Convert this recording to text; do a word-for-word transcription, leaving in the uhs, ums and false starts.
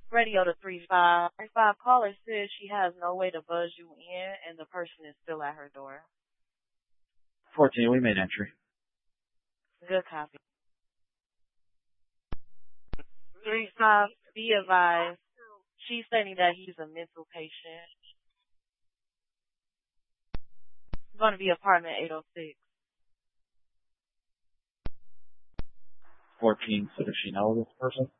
Radio to three five. three five caller says she has no way to buzz you in and the person is still at her door. fourteen, we made entry. Good copy. three five, be advised. She's stating that he's a mental patient. Going to be apartment eight oh six. fourteen, so does she know this person?